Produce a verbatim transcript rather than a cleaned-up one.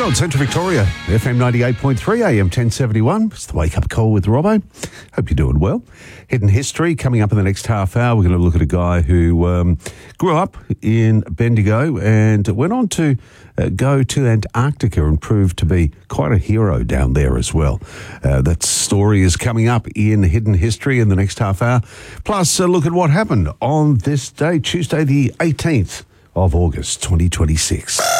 World, Central Victoria, F M ninety-eight point three, A M ten seventy-one. It's the Wake Up Call with Robbo. Hope you're doing well. Hidden History coming up in the next half hour. We're going to look at a guy who um, grew up in Bendigo and went on to uh, go to Antarctica and proved to be quite a hero down there as well. Uh, that story is coming up in Hidden History in the next half hour. Plus, a look at what happened on this day, Tuesday the eighteenth of August, twenty twenty-six.